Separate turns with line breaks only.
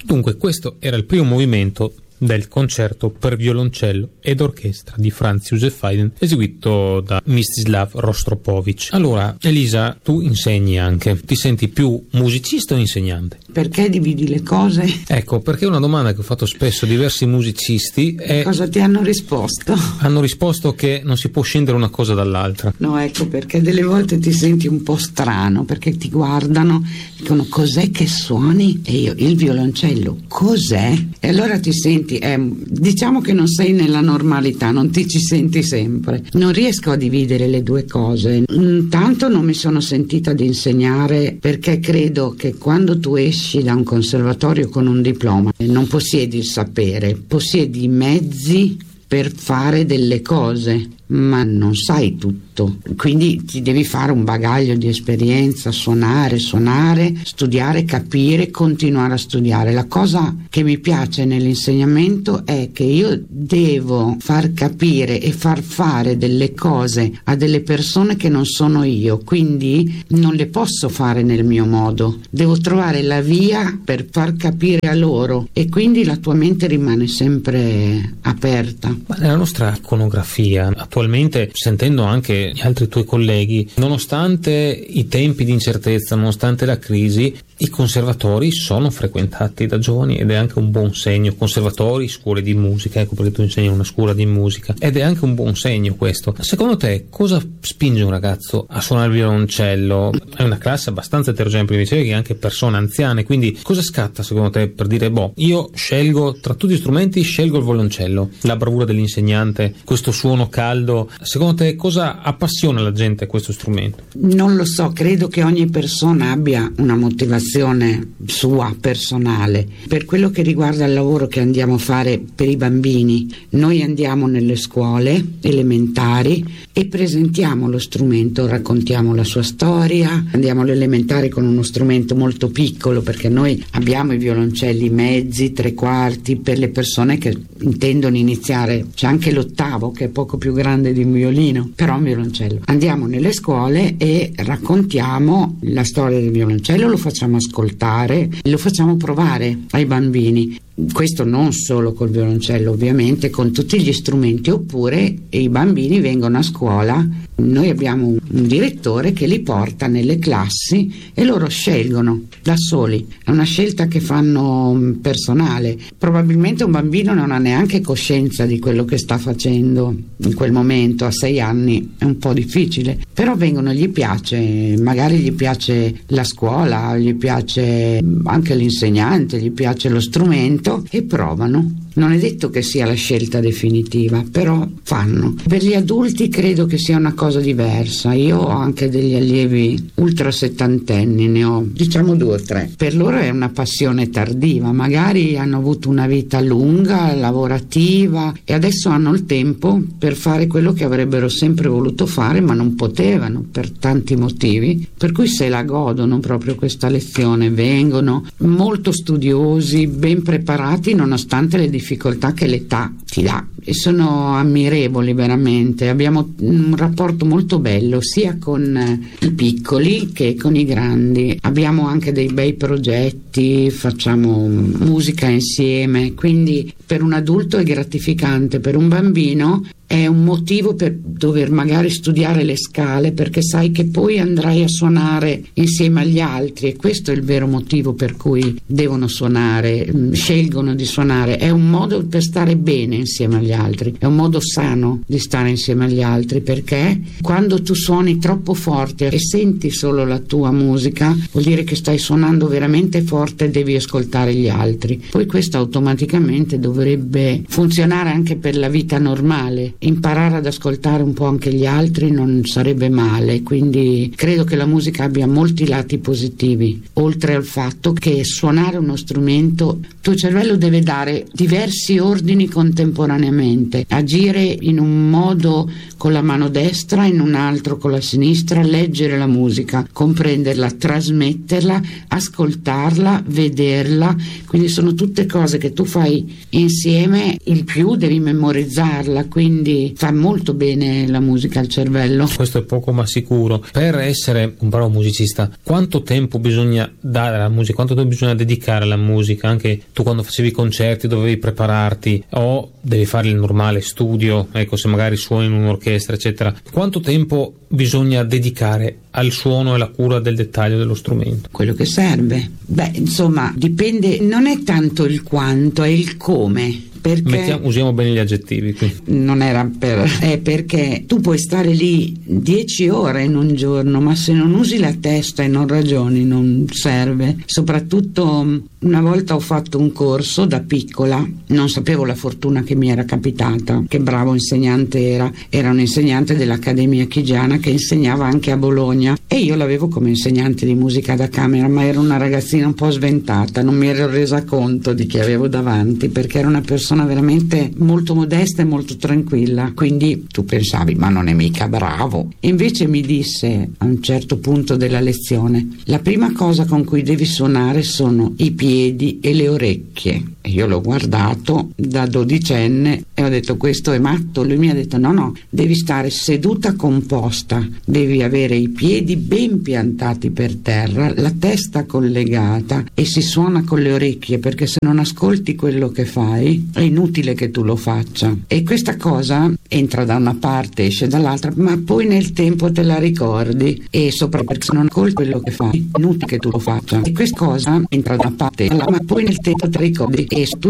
Dunque, questo era il primo movimento del concerto per violoncello ed orchestra di Franz Josef Haydn, eseguito da Mstislav Rostropovich. Allora, Elisa, tu insegni anche, ti senti più musicista o insegnante?
Perché dividi le cose?
Ecco, perché una domanda che ho fatto spesso a diversi musicisti è...
Cosa ti hanno risposto?
Hanno risposto che non si può scindere una cosa dall'altra.
No, ecco, perché delle volte ti senti un po' strano, perché ti guardano, dicono cos'è che suoni? E io, il violoncello, cos'è? E allora ti senti, diciamo che non sei nella normalità, non ti ci senti sempre. Non riesco a dividere le due cose. Intanto non mi sono sentita di insegnare, perché credo che quando tu esci da un conservatorio con un diploma non possiedi il sapere, possiedi i mezzi per fare delle cose, ma non sai tutto, quindi ti devi fare un bagaglio di esperienza, suonare, studiare, capire, continuare a studiare. La cosa che mi piace nell'insegnamento è che io devo far capire e far fare delle cose a delle persone che non sono io, quindi non le posso fare nel mio modo, devo trovare la via per far capire a loro, e quindi la tua mente rimane sempre aperta.
Ma nella nostra iconografia attualmente, sentendo anche gli altri tuoi colleghi, nonostante i tempi di incertezza, nonostante la crisi, i conservatori sono frequentati da giovani, ed è anche un buon segno. Conservatori, scuole di musica, ecco perché tu insegni una scuola di musica, ed è anche un buon segno questo. Secondo te cosa spinge un ragazzo a suonare il violoncello? È una classe abbastanza eterogenea, perché dicevi che anche persone anziane, quindi cosa scatta secondo te per dire io scelgo tra tutti gli strumenti, scelgo il violoncello? La bravura dell'insegnante, questo suono caldo, secondo te cosa appassiona la gente a questo strumento?
Non lo so, credo che ogni persona abbia una motivazione sua personale. Per quello che riguarda il lavoro che andiamo a fare per i bambini, noi andiamo nelle scuole elementari e presentiamo lo strumento, raccontiamo la sua storia. Andiamo alle elementari con uno strumento molto piccolo, perché noi abbiamo i violoncelli mezzi, tre quarti per le persone che intendono iniziare. C'è anche l'ottavo che è poco più grande di un violino, però un violoncello. Andiamo nelle scuole e raccontiamo la storia del violoncello, lo facciamo ascoltare, lo facciamo provare ai bambini. Questo non solo col violoncello, ovviamente con tutti gli strumenti, oppure i bambini vengono a scuola, noi abbiamo un direttore che li porta nelle classi e loro scelgono da soli, è una scelta che fanno personale. Probabilmente un bambino non ha neanche coscienza di quello che sta facendo in quel momento, a 6 anni è un po' difficile, però vengono, gli piace, magari gli piace la scuola, gli piace anche l'insegnante, gli piace lo strumento e provano. Non è detto che sia la scelta definitiva, però fanno. Per gli adulti credo che sia una cosa diversa. Io ho anche degli allievi ultra settantenni, ne ho diciamo 2 o 3. Per loro è una passione tardiva, magari hanno avuto una vita lunga, lavorativa, e adesso hanno il tempo per fare quello che avrebbero sempre voluto fare, ma non potevano per tanti motivi, per cui se la godono proprio questa lezione. Vengono molto studiosi, ben preparati nonostante le difficoltà che l'età ti dà, e sono ammirevoli veramente. Abbiamo un rapporto molto bello sia con i piccoli che con i grandi. Abbiamo anche dei bei progetti, facciamo musica insieme, quindi per un adulto è gratificante, per un bambino è un motivo per dover magari studiare le scale, perché sai che poi andrai a suonare insieme agli altri, e questo è il vero motivo per cui devono suonare, scelgono di suonare. È un modo per stare bene insieme agli altri, è un modo sano di stare insieme agli altri, perché quando tu suoni troppo forte e senti solo la tua musica, vuol dire che stai suonando veramente forte e devi ascoltare gli altri. Poi questo automaticamente dovrebbe funzionare anche per la vita normale. Imparare ad ascoltare un po' anche gli altri non sarebbe male, quindi credo che la musica abbia molti lati positivi, oltre al fatto che suonare uno strumento, il tuo cervello deve dare diversi ordini contemporaneamente, agire in un modo con la mano destra, in un altro con la sinistra, leggere la musica, comprenderla, trasmetterla, ascoltarla, vederla, quindi sono tutte cose che tu fai insieme. Il più devi memorizzarla, quindi quindi fa molto bene la musica al cervello.
Questo è poco ma sicuro. Per essere un bravo musicista, quanto tempo bisogna dare alla musica, quanto tempo bisogna dedicare alla musica? Anche tu quando facevi i concerti dovevi prepararti, o devi fare il normale studio, ecco, se magari suoni in un'orchestra eccetera, quanto tempo bisogna dedicare al suono e alla cura del dettaglio dello strumento?
Quello che serve. Beh, insomma, dipende, non è tanto il quanto, è il come. Perché
usiamo bene gli aggettivi qui.
Non era è perché tu puoi stare lì 10 ore in un giorno, ma se non usi la testa e non ragioni non serve. Soprattutto una volta ho fatto un corso da piccola, non sapevo la fortuna che mi era capitata, che bravo insegnante era un insegnante dell'Accademia Chigiana che insegnava anche a Bologna, e io l'avevo come insegnante di musica da camera, ma ero una ragazzina un po' sventata, non mi ero resa conto di chi avevo davanti, perché era una persona veramente molto modesta e molto tranquilla, quindi tu pensavi ma non è mica bravo. Invece mi disse a un certo punto della lezione: la prima cosa con cui devi suonare sono i piedi e le orecchie. E io l'ho guardato da dodicenne e ho detto: questo è matto? Lui mi ha detto: no, devi stare seduta composta, devi avere i piedi ben piantati per terra, la testa collegata, e si suona con le orecchie, perché se non ascolti quello che fai è inutile che tu lo faccia. E questa cosa entra da una parte, esce dall'altra, ma poi nel tempo te la ricordi, e soprattutto perché se non ascolti quello che fai è inutile che tu lo faccia. E questa cosa entra da una parte, ma poi nel tempo te la ricordi, e tu